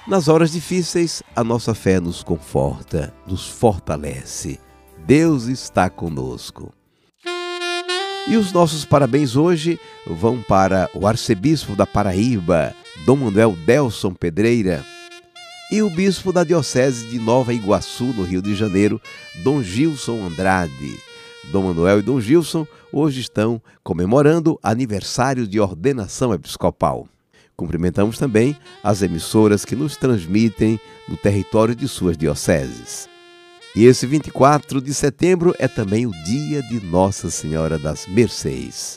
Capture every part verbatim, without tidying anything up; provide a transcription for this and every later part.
Nas horas difíceis, a nossa fé nos conforta, nos fortalece. Deus está conosco. E os nossos parabéns hoje vão para o arcebispo da Paraíba, Dom Manuel Delson Pedreira, e o bispo da Diocese de Nova Iguaçu, no Rio de Janeiro, Dom Gilson Andrade. Dom Manuel e Dom Gilson hoje estão comemorando aniversário de ordenação episcopal. Cumprimentamos também as emissoras que nos transmitem no território de suas dioceses. E esse vinte e quatro de setembro é também o dia de Nossa Senhora das Mercês.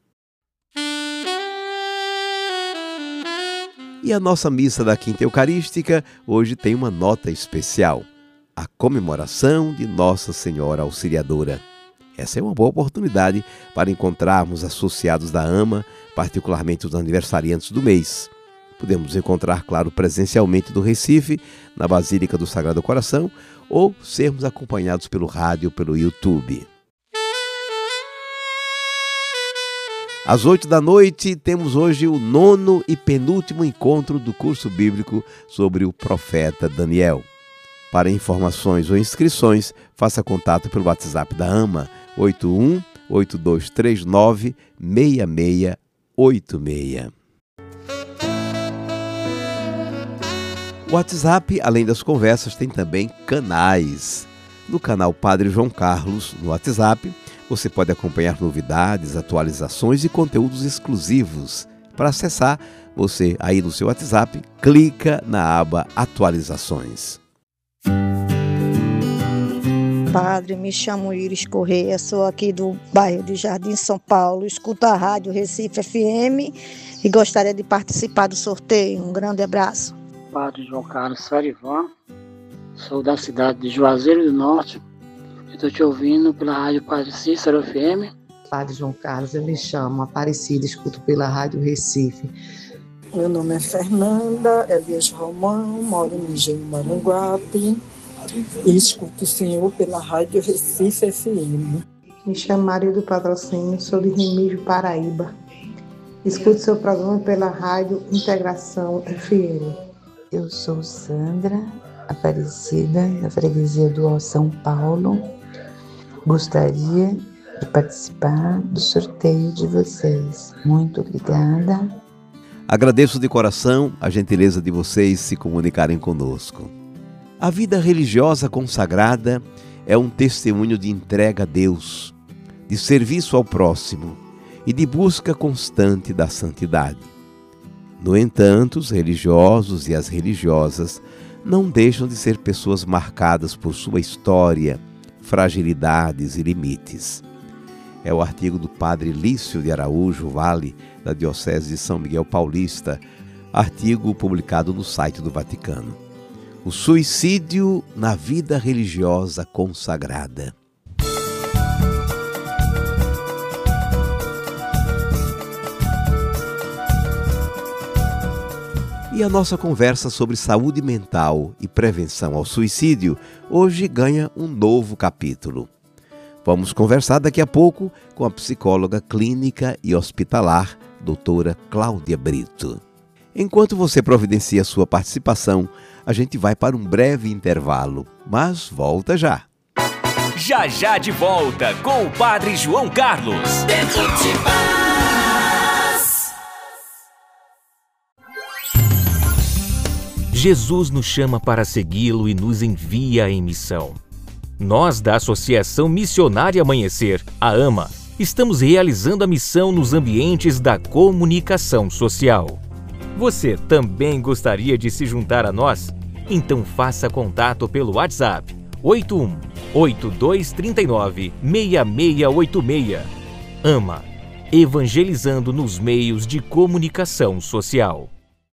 E a nossa missa da Quinta Eucarística hoje tem uma nota especial: a comemoração de Nossa Senhora Auxiliadora. Essa é uma boa oportunidade para encontrarmos associados da AMA, particularmente os aniversariantes do mês. Podemos encontrar, claro, presencialmente do Recife, na Basílica do Sagrado Coração, ou sermos acompanhados pelo rádio ou pelo YouTube. Às oito da noite, temos hoje o nono e penúltimo encontro do curso bíblico sobre o profeta Daniel. Para informações ou inscrições, faça contato pelo WhatsApp da AMA, oito um oito dois três nove seis seis oito seis. O WhatsApp, além das conversas, tem também canais. No canal Padre João Carlos, no WhatsApp, você pode acompanhar novidades, atualizações e conteúdos exclusivos. Para acessar, você aí no seu WhatsApp, clica na aba Atualizações. Padre, me chamo Iris Correia, sou aqui do bairro de Jardim, São Paulo, escuto a rádio Recife F M e gostaria de participar do sorteio. Um grande abraço. Padre João Carlos Sarivan, sou da cidade de Juazeiro do Norte, estou te ouvindo pela rádio Padre Cícero F M. Padre João Carlos, eu me chamo Aparecida, escuto pela rádio Recife. Meu nome é Fernanda Elias Romão, moro em Engenho Maranguape e escuto o senhor pela rádio Recife F M. Me chamo Maria do Patrocínio, sou de Remígio, Paraíba. Escuto seu programa pela rádio Integração F M. Eu sou Sandra Aparecida, da freguesia do São Paulo. Gostaria de participar do sorteio de vocês. Muito obrigada. Agradeço de coração a gentileza de vocês se comunicarem conosco. A vida religiosa consagrada é um testemunho de entrega a Deus, de serviço ao próximo e de busca constante da santidade. No entanto, os religiosos e as religiosas não deixam de ser pessoas marcadas por sua história, fragilidades e limites. É o artigo do padre Lício de Araújo Vale, da Diocese de São Miguel Paulista, artigo publicado no site do Vaticano. O suicídio na vida religiosa consagrada. E a nossa conversa sobre saúde mental e prevenção ao suicídio hoje ganha um novo capítulo. Vamos conversar daqui a pouco com a psicóloga clínica e hospitalar, doutora Cláudia Brito. Enquanto você providencia sua participação, a gente vai para um breve intervalo, mas volta já. Já já de volta com o Padre João Carlos. Tempo de paz. Jesus nos chama para segui-lo e nos envia em missão. Nós, da Associação Missionária Amanhecer, a AMA, estamos realizando a missão nos ambientes da comunicação social. Você também gostaria de se juntar a nós? Então faça contato pelo WhatsApp oito um oito dois três nove seis seis oito seis. AMA, evangelizando nos meios de comunicação social.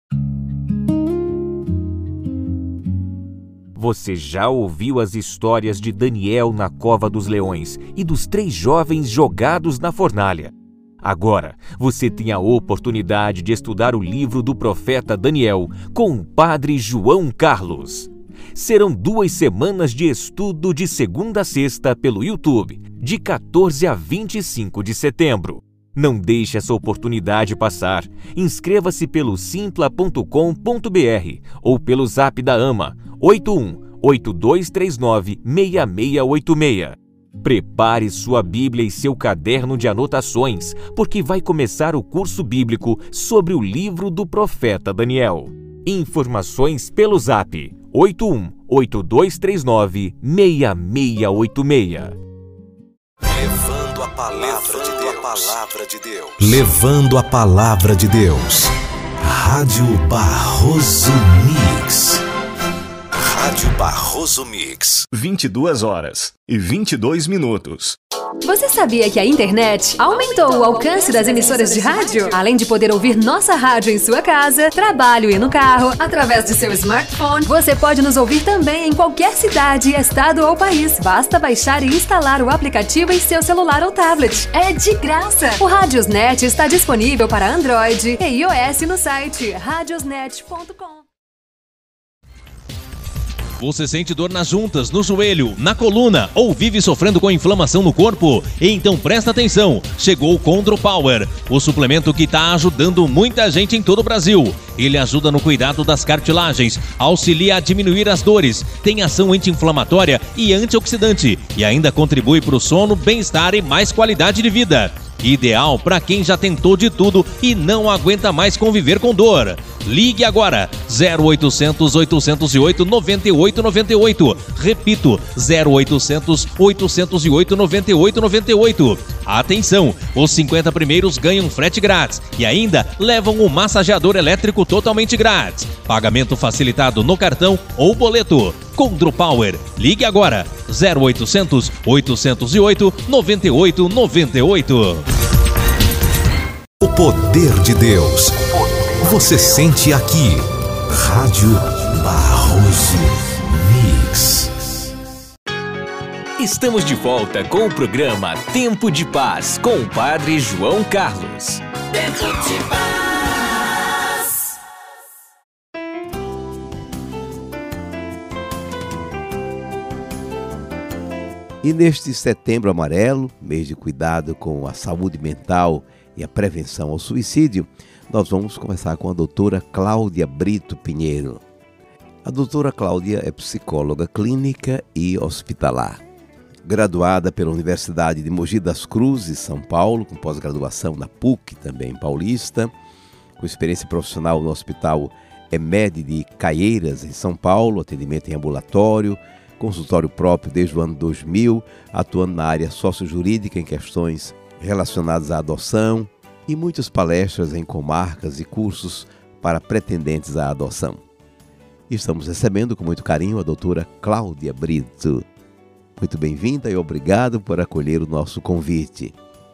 Você já ouviu as histórias de Daniel na cova dos leões e dos três jovens jogados na fornalha? Agora, você tem a oportunidade de estudar o livro do profeta Daniel com o Padre João Carlos. Serão duas semanas de estudo de segunda a sexta pelo YouTube, de quatorze a vinte e cinco de setembro. Não deixe essa oportunidade passar. Inscreva-se pelo simpla ponto com ponto br ou pelo zap da AMA oito um oito dois três nove seis seis oito seis. Prepare sua Bíblia e seu caderno de anotações, porque vai começar o curso bíblico sobre o livro do profeta Daniel. Informações pelo zap oito um oito dois três nove seis seis oito seis. Levando a palavra de Deus. A palavra de Deus. Levando a palavra de Deus. Rádio Barroso Mix. Rádio Barroso Mix. vinte e duas horas e vinte e dois minutos. Você sabia que a internet aumentou o alcance das emissoras de rádio? Além de poder ouvir nossa rádio em sua casa, trabalho e no carro, através de seu smartphone, você pode nos ouvir também em qualquer cidade, estado ou país. Basta baixar e instalar o aplicativo em seu celular ou tablet. É de graça! O Radiosnet está disponível para Android e iOS no site radiosnet ponto com. Você sente dor nas juntas, no joelho, na coluna ou vive sofrendo com inflamação no corpo? Então presta atenção, chegou o Condro Power, o suplemento que está ajudando muita gente em todo o Brasil. Ele ajuda no cuidado das cartilagens, auxilia a diminuir as dores, tem ação anti-inflamatória e antioxidante e ainda contribui para o sono, bem-estar e mais qualidade de vida. Ideal para quem já tentou de tudo e não aguenta mais conviver com dor. Ligue agora, zero oitocentos, oitocentos e oito, noventa e oito noventa e oito. Repito, zero oitocentos, oitocentos e oito, noventa e oito noventa e oito. Atenção, os cinquenta primeiros ganham frete grátis e ainda levam um massageador elétrico totalmente grátis. Pagamento facilitado no cartão ou boleto. Condro Power. Ligue agora, zero oitocentos, oitocentos e oito, noventa e oito noventa e oito. O poder de Deus. Você sente aqui. Rádio Barroso Mix. Estamos de volta com o programa Tempo de Paz com o Padre João Carlos. Tempo de Paz. E neste Setembro Amarelo, mês de cuidado com a saúde mental e a prevenção ao suicídio, nós vamos conversar com a doutora Cláudia Brito Pinheiro. A doutora Cláudia é psicóloga clínica e hospitalar. Graduada pela Universidade de Mogi das Cruzes, São Paulo, com pós-graduação na P U C, também paulista, com experiência profissional no Hospital EMED de Caieiras, em São Paulo, atendimento em ambulatório, consultório próprio desde o ano dois mil, atuando na área sociojurídica em questões relacionadas à adoção e muitas palestras em comarcas e cursos para pretendentes à adoção. Estamos recebendo com muito carinho a doutora Cláudia Brito. Muito bem-vinda e obrigado por acolher o nosso convite.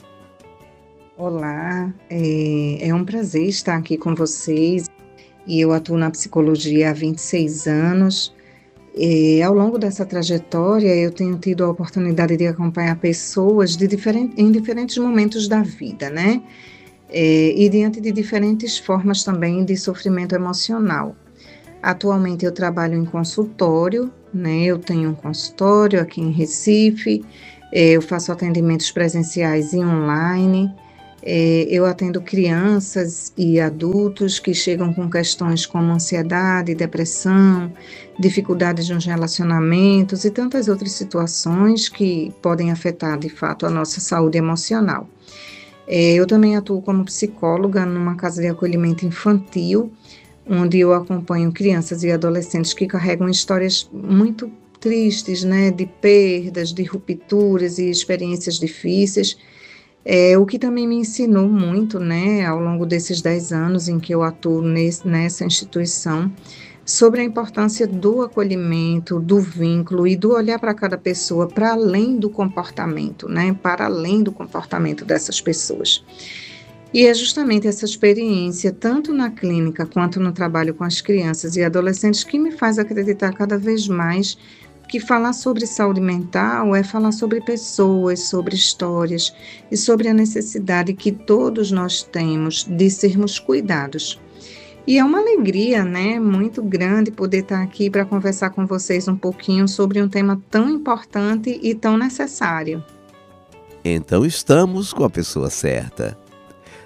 Olá, é, é um prazer estar aqui com vocês e eu atuo na psicologia há vinte e seis anos. E, ao longo dessa trajetória, eu tenho tido a oportunidade de acompanhar pessoas de diferente, em diferentes momentos da vida, né? É, e diante de diferentes formas também de sofrimento emocional. Atualmente eu trabalho em consultório, né? Eu tenho um consultório aqui em Recife, é, eu faço atendimentos presenciais e online. É, eu atendo crianças e adultos que chegam com questões como ansiedade, depressão, dificuldades nos relacionamentos e tantas outras situações que podem afetar, de fato, a nossa saúde emocional. É, eu também atuo como psicóloga numa casa de acolhimento infantil, onde eu acompanho crianças e adolescentes que carregam histórias muito tristes, né, de perdas, de rupturas e experiências difíceis. É, o que também me ensinou muito, né, ao longo desses dez anos em que eu atuo nesse, nessa instituição, sobre a importância do acolhimento, do vínculo e do olhar para cada pessoa, para além do comportamento, né, para além do comportamento dessas pessoas. E é justamente essa experiência, tanto na clínica quanto no trabalho com as crianças e adolescentes, que me faz acreditar cada vez mais que falar sobre saúde mental é falar sobre pessoas, sobre histórias e sobre a necessidade que todos nós temos de sermos cuidados. E é uma alegria, né, muito grande poder estar aqui para conversar com vocês um pouquinho sobre um tema tão importante e tão necessário. Então estamos com a pessoa certa.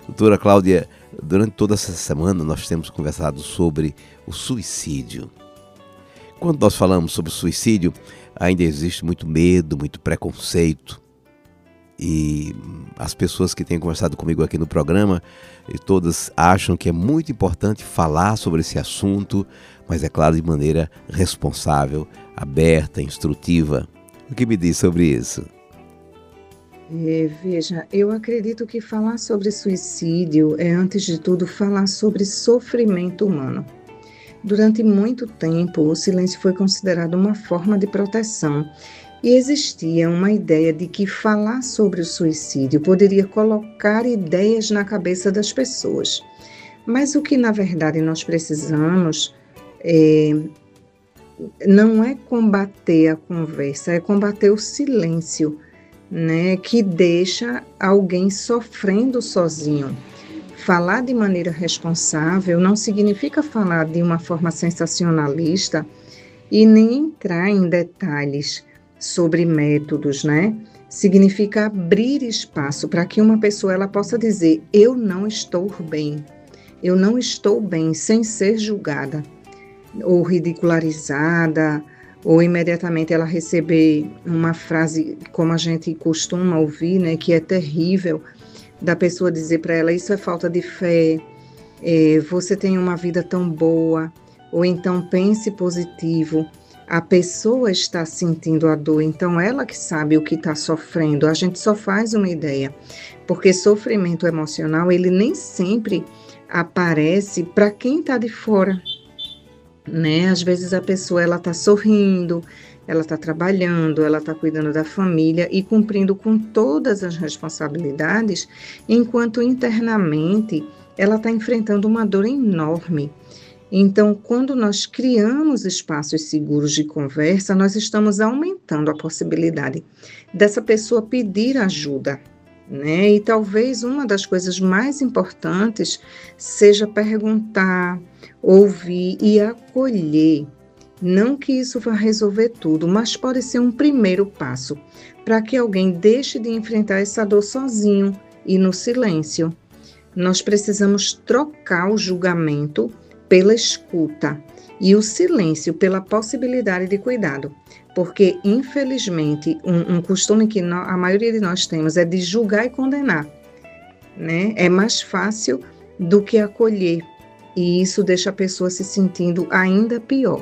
Doutora Cláudia, durante toda essa semana nós temos conversado sobre o suicídio. Quando nós falamos sobre suicídio, ainda existe muito medo, muito preconceito. E as pessoas que têm conversado comigo aqui no programa, todas acham que é muito importante falar sobre esse assunto, mas é claro, de maneira responsável, aberta, instrutiva. O que me diz sobre isso? É, veja, eu acredito que falar sobre suicídio é, antes de tudo, falar sobre sofrimento humano. Durante muito tempo, o silêncio foi considerado uma forma de proteção e existia uma ideia de que falar sobre o suicídio poderia colocar ideias na cabeça das pessoas. Mas o que, na verdade, nós precisamos é, não é combater a conversa, é combater o silêncio, né, que deixa alguém sofrendo sozinho. Falar de maneira responsável não significa falar de uma forma sensacionalista e nem entrar em detalhes sobre métodos, né? Significa abrir espaço para que uma pessoa ela possa dizer: eu não estou bem, eu não estou bem, sem ser julgada ou ridicularizada, ou imediatamente ela receber uma frase, como a gente costuma ouvir, né, que é terrível, da pessoa dizer para ela: isso é falta de fé, é, você tem uma vida tão boa, ou então pense positivo. A pessoa está sentindo a dor, então ela que sabe o que está sofrendo, a gente só faz uma ideia, porque sofrimento emocional, ele nem sempre aparece para quem está de fora, né? Às vezes a pessoa, ela está sorrindo, ela está trabalhando, ela está cuidando da família e cumprindo com todas as responsabilidades, enquanto internamente ela está enfrentando uma dor enorme. Então, quando nós criamos espaços seguros de conversa, nós estamos aumentando a possibilidade dessa pessoa pedir ajuda, né? E talvez uma das coisas mais importantes seja perguntar, ouvir e acolher. Não que isso vá resolver tudo, mas pode ser um primeiro passo para que alguém deixe de enfrentar essa dor sozinho e no silêncio. Nós precisamos trocar o julgamento pela escuta e o silêncio pela possibilidade de cuidado, porque infelizmente um, um costume que no, a maioria de nós temos é de julgar e condenar, né? É mais fácil do que acolher, e isso deixa a pessoa se sentindo ainda pior.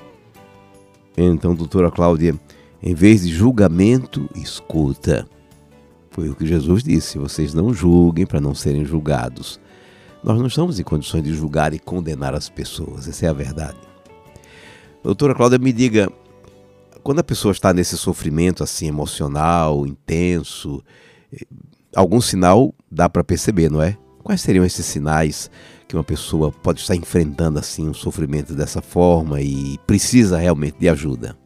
Então, doutora Cláudia, em vez de julgamento, escuta. Foi o que Jesus disse: vocês não julguem para não serem julgados. Nós não estamos em condições de julgar e condenar as pessoas, essa é a verdade. Doutora Cláudia, me diga, quando a pessoa está nesse sofrimento assim emocional, intenso, algum sinal dá para perceber, não é? Quais seriam esses sinais que uma pessoa pode estar enfrentando assim um sofrimento dessa forma e precisa realmente de ajuda?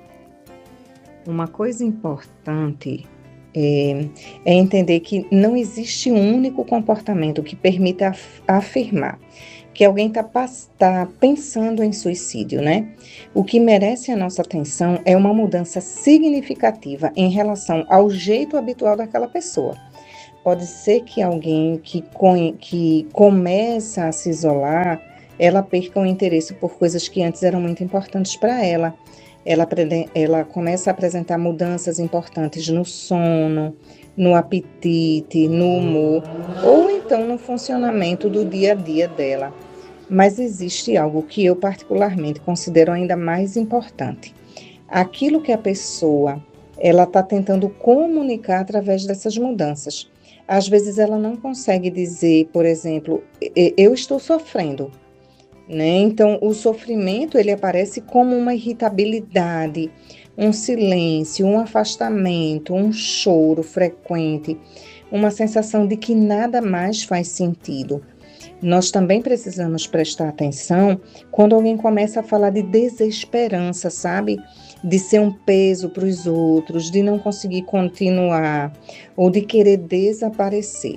Uma coisa importante É, é entender que não existe um único comportamento que permita af- afirmar que alguém está tá pensando em suicídio, né? O que merece a nossa atenção é uma mudança significativa em relação ao jeito habitual daquela pessoa. Pode ser que alguém que, com, que começa a se isolar, ela perca o interesse por coisas que antes eram muito importantes para ela. Ela, ela começa a apresentar mudanças importantes no sono, no apetite, no humor, ou então no funcionamento do dia a dia dela. Mas existe algo que eu particularmente considero ainda mais importante. Aquilo que a pessoa ela está tentando comunicar através dessas mudanças. Às vezes ela não consegue dizer, por exemplo, eu estou sofrendo. Né? Então, o sofrimento ele aparece como uma irritabilidade, um silêncio, um afastamento, um choro frequente, uma sensação de que nada mais faz sentido. Nós também precisamos prestar atenção quando alguém começa a falar de desesperança, sabe? De ser um peso para os outros, de não conseguir continuar ou de querer desaparecer.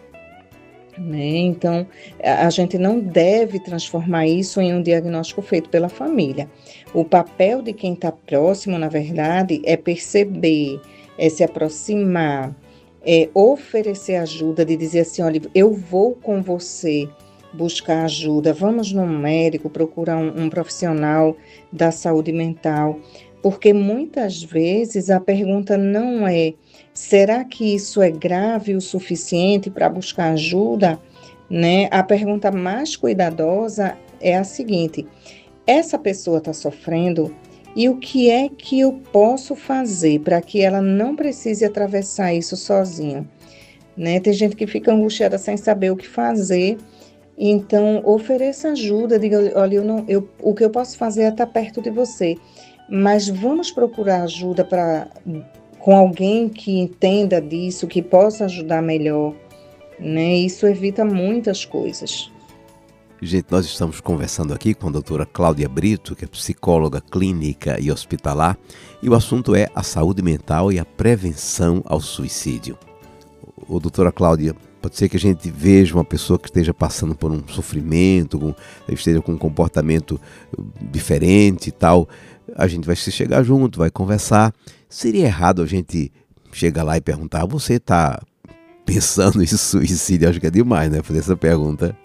Né? Então, a gente não deve transformar isso em um diagnóstico feito pela família. O papel de quem está próximo, na verdade, é perceber, é se aproximar, é, oferecer ajuda, de dizer assim, olha, eu vou com você buscar ajuda, vamos num médico, procurar um, um profissional da saúde mental, porque muitas vezes a pergunta não é, será que isso é grave o suficiente para buscar ajuda? Né? A pergunta mais cuidadosa é a seguinte, essa pessoa está sofrendo e o que é que eu posso fazer para que ela não precise atravessar isso sozinha? Né? Tem gente que fica angustiada sem saber o que fazer. Então, ofereça ajuda, diga, olha, eu não, eu, o que eu posso fazer é estar perto de você, mas vamos procurar ajuda pra, com alguém que entenda disso, que possa ajudar melhor, né? Isso evita muitas coisas. Gente, nós estamos conversando aqui com a doutora Cláudia Brito, que é psicóloga clínica e hospitalar, e o assunto é a saúde mental e a prevenção ao suicídio. Ô, doutora Cláudia, pode ser que a gente veja uma pessoa que esteja passando por um sofrimento, com, esteja com um comportamento diferente e tal. A gente vai se chegar junto, vai conversar. Seria errado a gente chegar lá e perguntar, você está pensando em suicídio? Acho que é demais, né? Fazer essa pergunta.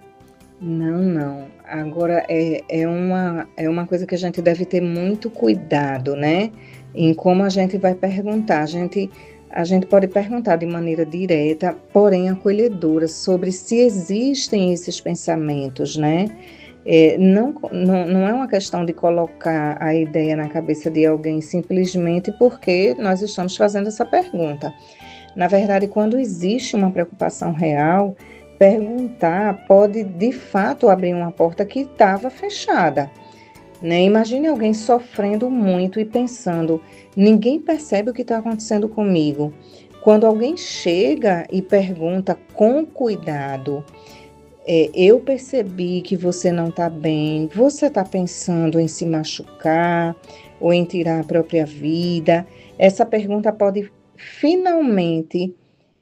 Não, não. Agora, é, é, uma, é uma coisa que a gente deve ter muito cuidado, né? Em como a gente vai perguntar. A gente... A gente pode perguntar de maneira direta, porém acolhedora, sobre se existem esses pensamentos, né? É, não, não, não é uma questão de colocar a ideia na cabeça de alguém simplesmente porque nós estamos fazendo essa pergunta. Na verdade, quando existe uma preocupação real, perguntar pode de fato abrir uma porta que estava fechada. Né? Imagine alguém sofrendo muito e pensando, ninguém percebe o que está acontecendo comigo. Quando alguém chega e pergunta com cuidado, é, eu percebi que você não está bem, você está pensando em se machucar ou em tirar a própria vida, essa pergunta pode finalmente,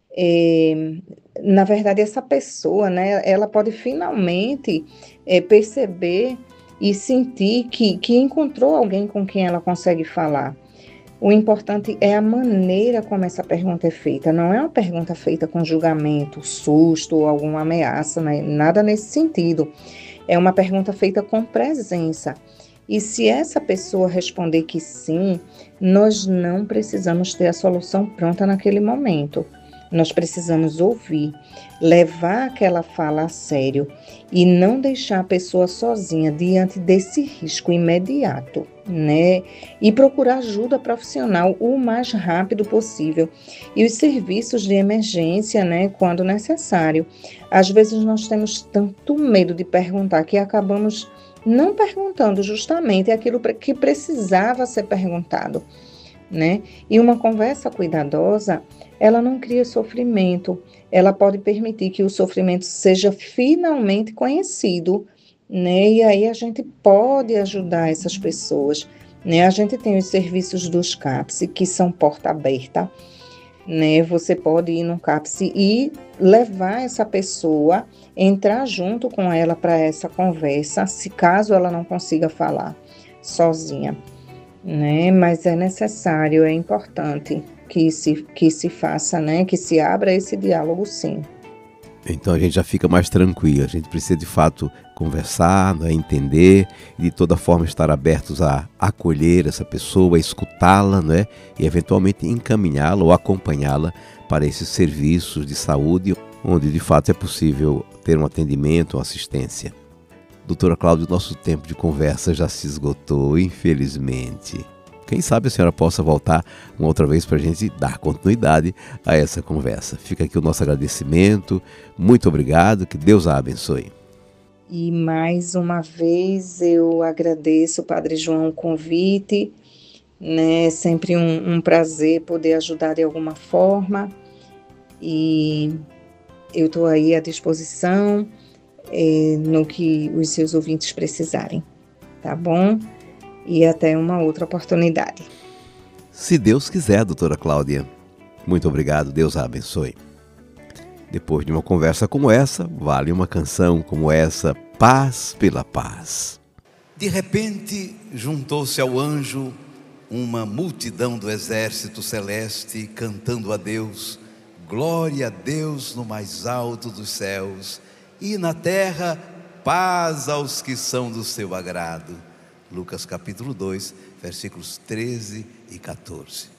é, na verdade essa pessoa, né, ela pode finalmente é, perceber e sentir que, que encontrou alguém com quem ela consegue falar. O importante é a maneira como essa pergunta é feita. Não é uma pergunta feita com julgamento, susto ou alguma ameaça, né? Nada nesse sentido. É uma pergunta feita com presença. E se essa pessoa responder que sim, nós não precisamos ter a solução pronta naquele momento. Nós precisamos ouvir, levar aquela fala a sério e não deixar a pessoa sozinha diante desse risco imediato, né? E procurar ajuda profissional o mais rápido possível. E os serviços de emergência, né, quando necessário. Às vezes nós temos tanto medo de perguntar que acabamos não perguntando justamente aquilo que precisava ser perguntado, né? E uma conversa cuidadosa, ela não cria sofrimento, ela pode permitir que o sofrimento seja finalmente conhecido, né? E aí a gente pode ajudar essas pessoas, né? A gente tem os serviços dos CAPS, que são porta aberta, né? Você pode ir no CAPS e levar essa pessoa, entrar junto com ela para essa conversa, se caso ela não consiga falar sozinha, né? Mas é necessário, é importante que se, que se faça, né? Que se abra esse diálogo, sim. Então a gente já fica mais tranquilo, a gente precisa de fato conversar, né, entender e de toda forma estar abertos a acolher essa pessoa, a escutá-la, né, e eventualmente encaminhá-la ou acompanhá-la para esses serviços de saúde, onde de fato é possível ter um atendimento, uma assistência. Doutora Cláudia, nosso tempo de conversa já se esgotou, infelizmente. Quem sabe a senhora possa voltar uma outra vez para a gente dar continuidade a essa conversa. Fica aqui o nosso agradecimento. Muito obrigado, que Deus a abençoe. E mais uma vez eu agradeço, Padre João, o convite. Né? É sempre um, um prazer poder ajudar de alguma forma. E eu estou aí à disposição é, no que os seus ouvintes precisarem. Tá bom? E até uma outra oportunidade. Se Deus quiser, doutora Cláudia. Muito obrigado, Deus a abençoe. Depois de uma conversa como essa, vale uma canção como essa, Paz pela Paz. De repente, juntou-se ao anjo uma multidão do exército celeste, cantando a Deus glória a Deus no mais alto dos céus, e na terra paz aos que são do seu agrado. Lucas capítulo dois, versículos treze e quatorze.